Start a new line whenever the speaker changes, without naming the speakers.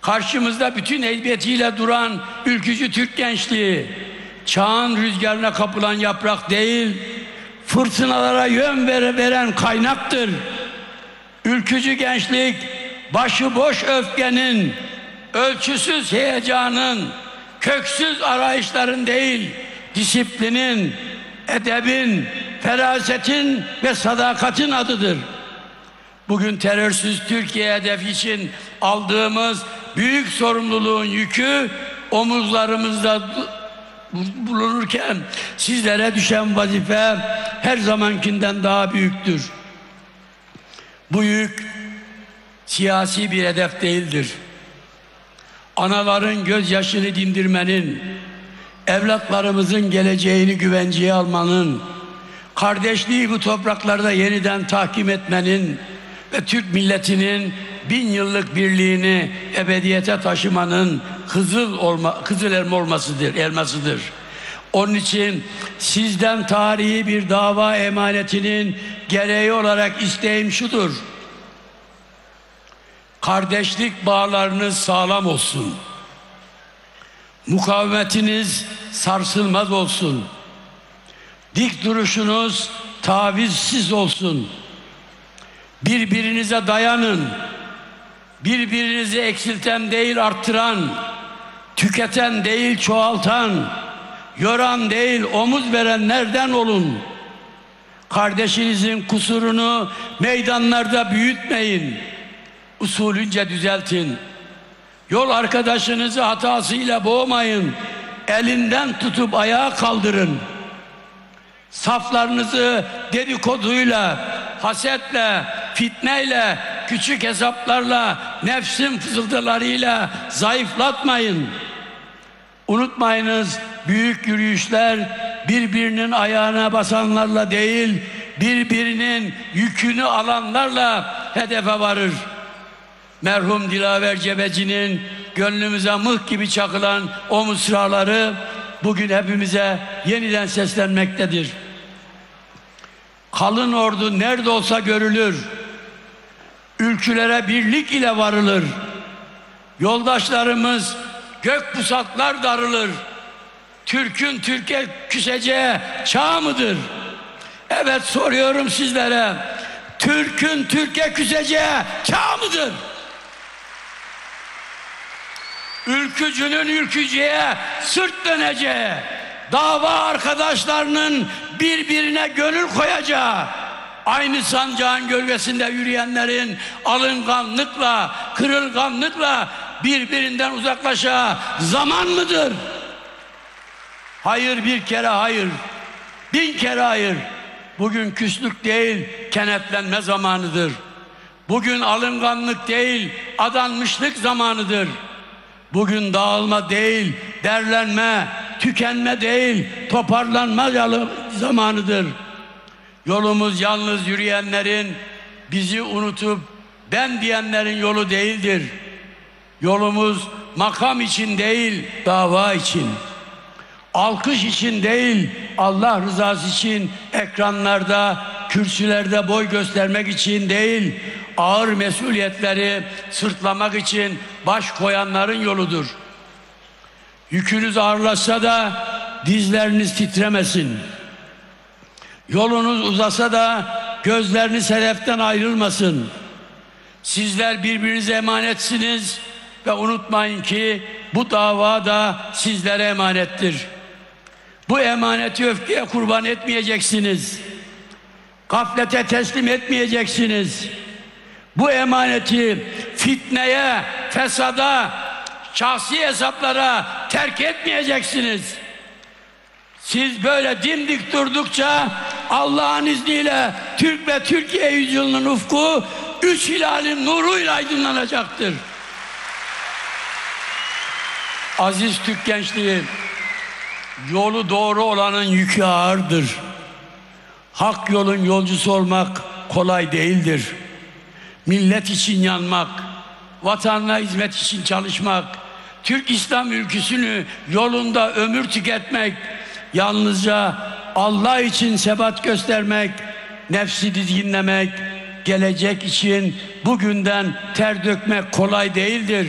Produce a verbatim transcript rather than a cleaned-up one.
Karşımızda bütün heybetiyle duran ülkücü Türk gençliği, çağın rüzgarına kapılan yaprak değil, fırtınalara yön veren kaynaktır. Ülkücü gençlik, başıboş öfkenin, ölçüsüz heyecanın, köksüz arayışların değil, disiplinin, edebin, ferasetin ve sadakatin adıdır. Bugün terörsüz Türkiye hedefi için aldığımız büyük sorumluluğun yükü omuzlarımızda bulunurken sizlere düşen vazife her zamankinden daha büyüktür. Bu yük siyasi bir hedef değildir. Anaların gözyaşını dindirmenin, evlatlarımızın geleceğini güvenceye almanın, kardeşliği bu topraklarda yeniden tahkim etmenin ve Türk milletinin bin yıllık birliğini ebediyete taşımanın kızıl olma, kızıl elma olmasıdır, elmasıdır. Onun için sizden tarihi bir dava emanetinin gereği olarak isteğim şudur: kardeşlik bağlarınız sağlam olsun, mukavemetiniz sarsılmaz olsun, dik duruşunuz tavizsiz olsun. Birbirinize dayanın, birbirinizi eksilten değil arttıran, tüketen değil çoğaltan, yoran değil omuz verenlerden olun. Kardeşinizin kusurunu meydanlarda büyütmeyin, usulünce düzeltin. Yol arkadaşınızı hatasıyla boğmayın, elinden tutup ayağa kaldırın. Saflarınızı dedikoduyla, hasetle, fitneyle, küçük hesaplarla, nefsin fısıltılarıyla zayıflatmayın. Unutmayınız, büyük yürüyüşler birbirinin ayağına basanlarla değil, birbirinin yükünü alanlarla hedefe varır. Merhum Dilaver Cebeci'nin gönlümüze mıh gibi çakılan o mısraları bugün hepimize yeniden seslenmektedir. Kalın ordu nerede olsa görülür. Ülkülere birlik ile varılır. Yoldaşlarımız gök pusatlar darılır. Türk'ün Türk'e küseceği çağ mıdır? Evet, soruyorum sizlere. Türk'ün Türk'e küseceği çağ mıdır? Ülkücünün ülkücüye sırt döneceği, dava arkadaşlarının birbirine gönül koyacağı, aynı sancağın gölgesinde yürüyenlerin alınganlıkla, kırılganlıkla birbirinden uzaklaşacağı zaman mıdır? Hayır, bir kere hayır, bin kere hayır. Bugün küslük değil, kenetlenme zamanıdır. Bugün alınganlık değil, adanmışlık zamanıdır. Bugün dağılma değil, derlenme, tükenme değil, toparlanma zamanıdır. Yolumuz yalnız yürüyenlerin, bizi unutup ben diyenlerin yolu değildir. Yolumuz makam için değil, dava için. Alkış için değil, Allah rızası için ekranlarda, kürsülerde boy göstermek için değil, ağır mesuliyetleri sırtlamak için baş koyanların yoludur. Yükünüz ağırlaşsa da dizleriniz titremesin. Yolunuz uzasa da gözleriniz hedeften ayrılmasın. Sizler birbirinize emanetsiniz ve unutmayın ki bu dava da sizlere emanettir. Bu emaneti öfkeye kurban etmeyeceksiniz. Gaflete teslim etmeyeceksiniz. Bu emaneti fitneye, fesada, şahsi hesaplara terk etmeyeceksiniz. Siz böyle dimdik durdukça Allah'ın izniyle Türk ve Türkiye yüzyılının ufku üç hilalin nuruyla aydınlanacaktır. Aziz Türk gençliği, yolu doğru olanın yükü ağırdır. Hak yolun yolcusu olmak kolay değildir. Millet için yanmak, vatanına hizmet için çalışmak, Türk İslam ülküsünü yolunda ömür tüketmek, yalnızca Allah için sebat göstermek, nefsi dizginlemek, gelecek için bugünden ter dökmek kolay değildir.